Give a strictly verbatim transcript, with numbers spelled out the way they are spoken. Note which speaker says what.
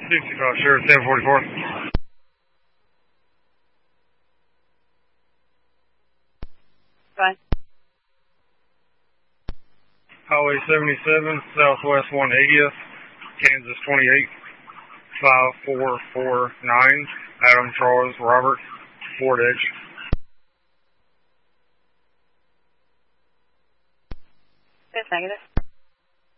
Speaker 1: sixty-five, sure, seven forty-four.
Speaker 2: Bye.
Speaker 1: Highway seventy-seven, Southwest one eightieth, Kansas twenty-eight, five four four nine, Adam Charles Robert, Ford Edge.
Speaker 2: That's negative.